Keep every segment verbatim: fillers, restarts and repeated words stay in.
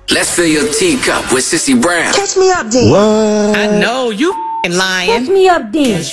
Let's fill your teacup with Sissy Brown. Catch me up, then. What? I know you f***ing lying. Catch me up, then.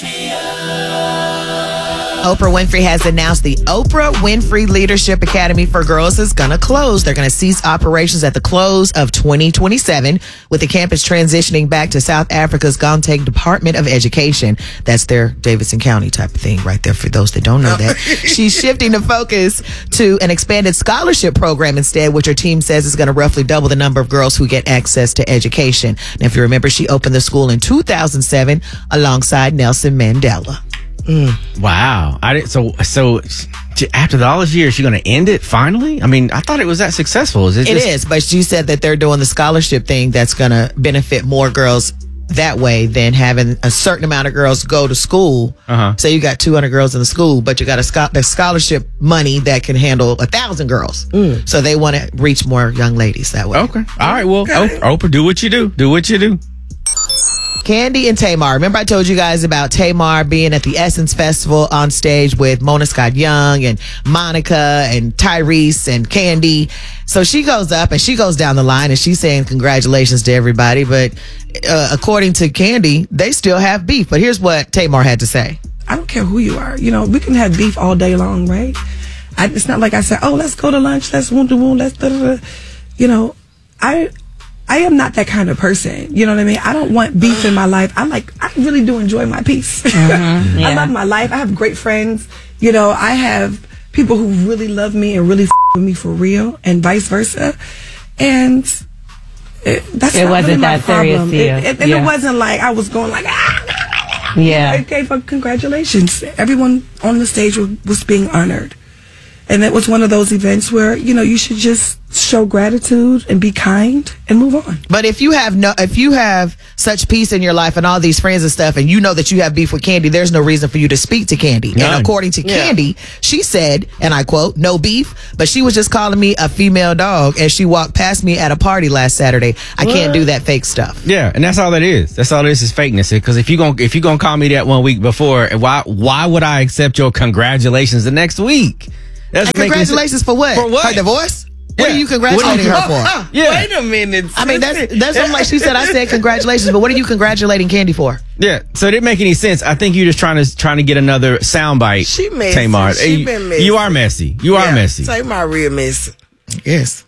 Oprah Winfrey has announced the Oprah Winfrey Leadership Academy for Girls is going to close. They're going to cease operations at the close of twenty twenty-seven, with the campus transitioning back to South Africa's Gauteng Department of Education. That's their Davidson County type of thing right there for those that don't know that. She's shifting the focus to an expanded scholarship program instead, which her team says is going to roughly double the number of girls who get access to education. And if you remember, she opened the school in two thousand seven alongside Nelson Mandela. Mm. Wow. I didn't, so, so after all these years, she's going to end it finally? I mean, I thought it was that successful. Is it It just- is, but she said that they're doing the scholarship thing that's going to benefit more girls that way than having a certain amount of girls go to school. Uh-huh. Say you got two hundred girls in the school, but you got a scho- the scholarship money that can handle a thousand girls. Mm. So they want to reach more young ladies that way. Okay. All right. Well, Okay. Oprah, Oprah, do what you do. Do what you do. Candy and Tamar. Remember I told you guys about Tamar being at the Essence Festival on stage with Mona Scott Young and Monica and Tyrese and Candy. So she goes up and she goes down the line and she's saying congratulations to everybody. But uh, according to Candy, they still have beef. But here's what Tamar had to say. I don't care who you are. You know, we can have beef all day long, right? I, it's not like I said, oh, let's go to lunch, let's wound to wound, let's da da da. You know, I I am not that kind of person. You know what I mean? I don't want beef in my life. I like, I really do enjoy my peace. Mm-hmm, yeah. I love my life. I have great friends. You know, I have people who really love me and really f- with me for real, and vice versa. And it, that's It not wasn't really my that serious problem. to you. It, it, and Yeah. it wasn't like I was going like, ah. Yeah. I gave up congratulations. Everyone on the stage was, was being honored. And it was one of those events where, you know, you should just show gratitude and be kind and move on. But if you have no, if you have such peace in your life and all these friends and stuff, and you know that you have beef with Candy, there's no reason for you to speak to Candy. None. And according to Yeah. Candy, she said, and I quote, "No beef, but she was just calling me a female dog as she walked past me at a party last Saturday. I can't do that fake stuff." Yeah, and that's all that is. That's all this is fakeness. Because if you going if you gonna call me that one week before, why why would I accept your congratulations the next week? That's And making congratulations sense. for what? For what? Her divorce? What Yeah. are you congratulating What her are you- for? Yeah. Wait a minute. I mean, that's that's what I'm like. She said, I said congratulations, but what are you congratulating Candy for? Yeah, so it didn't make any sense. I think you're just trying to trying to get another soundbite. She messy. Tamar. She you, been messy. you are messy. You are Yeah, messy. Say my real messy. Yes.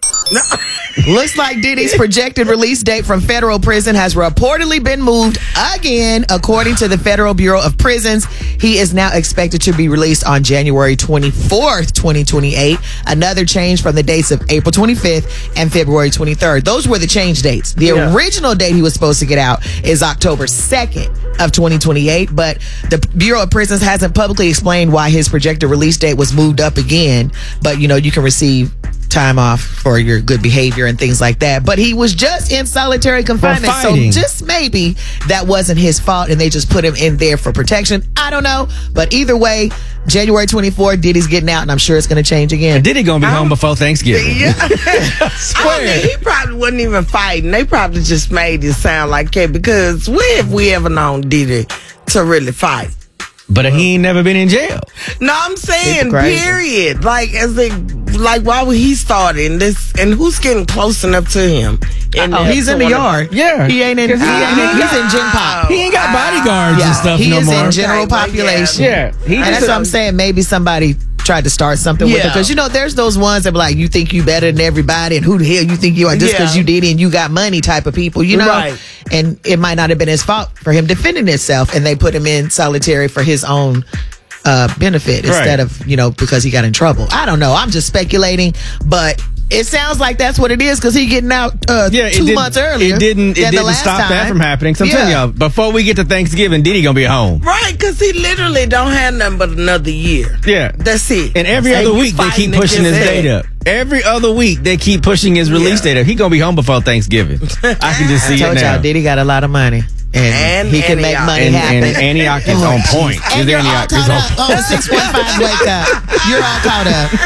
Looks like Diddy's projected release date from federal prison has reportedly been moved again. According to the Federal Bureau of Prisons, he is now expected to be released on January twenty-fourth, twenty twenty-eight. Another change from the dates of April twenty-fifth and February twenty-third. Those were the change dates. The Yeah. original date he was supposed to get out is October second of twenty twenty-eight, but the Bureau of Prisons hasn't publicly explained why his projected release date was moved up again. But, you know, you can receive time off for your good behavior and things like that. But he was just in solitary confinement, so fighting. just maybe that wasn't his fault and they just put him in there for protection. I don't know. But either way, January twenty-fourth, Diddy's getting out, and I'm sure it's going to change again. Diddy gonna be home before Thanksgiving. Yeah. I I swear. mean, he probably wasn't even fighting. They probably just made it sound like it, because when have we ever known Diddy to really fight? But he ain't never been in jail. No, I'm saying, It's crazy. period. Like, as they, like, why would he start in this? And who's getting close enough to him? And Oh, he's in the yard. Yeah. He ain't in, he Cause he ain't in ain't- he's in Gen Pop. He ain't got bodyguards and stuff he no is more. in general Okay, well, population. yeah. He and just- that's what I'm saying. Maybe somebody tried to start something with it, Yeah. because you know there's those ones that be like, you think you better than everybody, and who the hell you think you are just because Yeah. you did it and you got money type of people, you know. Right. And it might not have been his fault for him defending himself, and they put him in solitary for his own uh, benefit instead Right. of, you know, because he got in trouble. I don't know. I'm just speculating, but it sounds like that's what it is, because he getting out uh, Yeah, it two didn't- months earlier. It didn't. It than the didn't last stop that time. from happening. So I'm Yeah. telling y'all, before we get to Thanksgiving, Diddy gonna be at home. Right, because he literally don't have nothing but another year. Yeah, That's it. and every And other you week they keep fighting pushing his against date that. up. Every other week they keep pushing his release Yeah. date up. He gonna be home before Thanksgiving. I can just I see told it y'all, now. Diddy got a lot of money, and, And he can make Antioch. money And, happen. and Antioch is on point. And His you're all Antioch is caught on up. point. Oh, six one five, wake up. You're all caught up.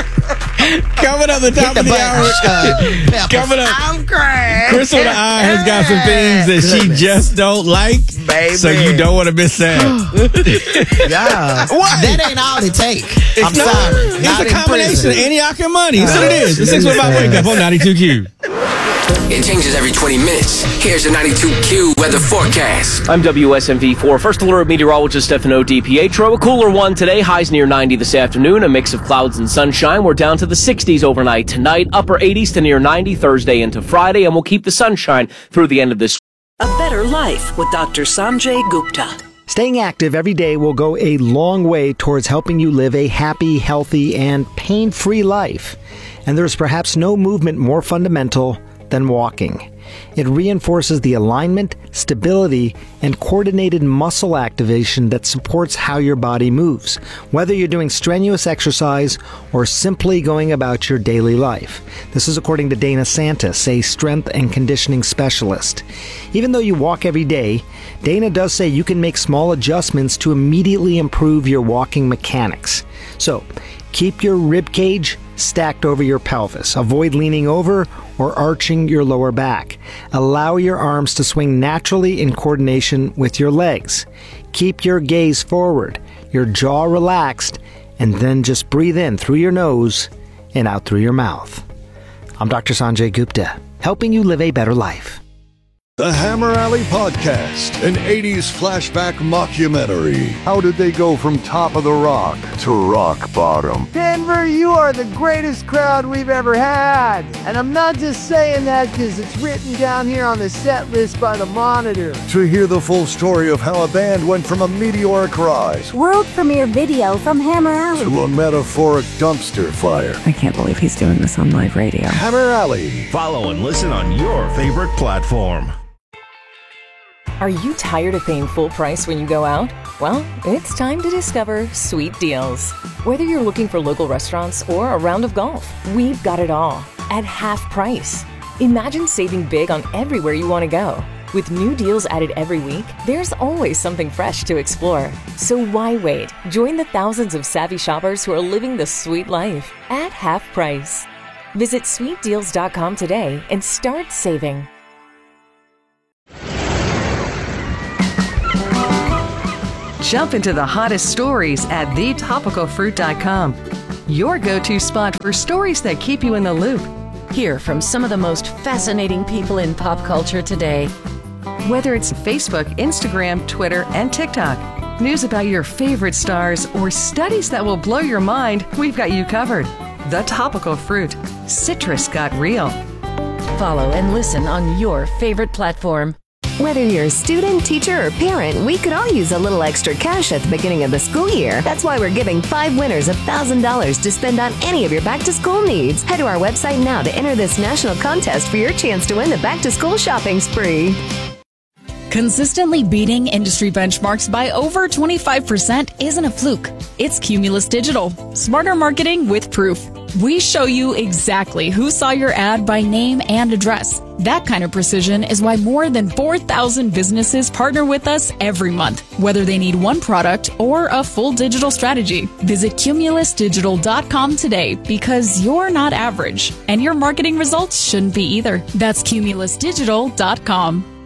Coming up the top Hit the of the hour. button. Uh, Pepper. Coming up. I'm crying. Crystal the Eye has got some things that she just don't like, Baby. so you don't want to miss that. Yeah. Why? That ain't all it take. I'm not- sorry. It's Not a in combination prison. of Antioch and money. That's what it is. The six one five wake up on ninety-two Q. It changes every twenty minutes. Here's your ninety-two Q weather forecast. I'm W S M V four First Alert meteorologist Stefano DiPietro. A cooler one today, highs near ninety this afternoon. A mix of clouds and sunshine. We're down to the sixties overnight tonight, upper eighties to near ninety Thursday into Friday, and we'll keep the sunshine through the end of this. A better life with Doctor Sanjay Gupta. Staying active every day will go a long way towards helping you live a happy, healthy, and pain-free life. And there's perhaps no movement more fundamental than walking. It reinforces the alignment, stability, and coordinated muscle activation that supports how your body moves, whether you're doing strenuous exercise or simply going about your daily life. This is according to Dana Santis, a strength and conditioning specialist. Even though you walk every day, Dana does say you can make small adjustments to immediately improve your walking mechanics. So, keep your rib cage stacked over your pelvis. Avoid leaning over or arching your lower back. Allow your arms to swing naturally in coordination with your legs. Keep your gaze forward, your jaw relaxed, and then just breathe in through your nose and out through your mouth. I'm Doctor Sanjay Gupta, helping you live a better life. The Hammer Alley Podcast, an eighties flashback mockumentary. How did they go from top of the rock to rock bottom? Denver, you are the greatest crowd we've ever had. And I'm not just saying that because it's written down here on the set list by the Monitor. To hear the full story of how a band went from a meteoric rise world premiere video from Hammer Alley to a metaphoric dumpster fire. I can't believe he's doing this on live radio. Hammer Alley. Follow and listen on your favorite platform. Are you tired of paying full price when you go out? Well, it's time to discover Sweet Deals. Whether you're looking for local restaurants or a round of golf, we've got it all at half price. Imagine saving big on everywhere you want to go. With new deals added every week, there's always something fresh to explore. So why wait? Join the thousands of savvy shoppers who are living the sweet life at half price. Visit sweet deals dot com today and start saving. Jump into the hottest stories at the topical fruit dot com. Your go-to spot for stories that keep you in the loop. Hear from some of the most fascinating people in pop culture today. Whether it's Facebook, Instagram, Twitter, and TikTok, news about your favorite stars, or studies that will blow your mind, we've got you covered. The Topical Fruit. Citrus got real. Follow and listen on your favorite platform. Whether you're a student, teacher, or parent, we could all use a little extra cash at the beginning of the school year. That's why we're giving five winners one thousand dollars to spend on any of your back-to-school needs. Head to our website now to enter this national contest for your chance to win the back-to-school shopping spree. Consistently beating industry benchmarks by over twenty-five percent isn't a fluke. It's Cumulus Digital. Smarter marketing with proof. We show you exactly who saw your ad by name and address. That kind of precision is why more than four thousand businesses partner with us every month, whether they need one product or a full digital strategy. Visit cumulus digital dot com today because you're not average, and your marketing results shouldn't be either. That's cumulus digital dot com.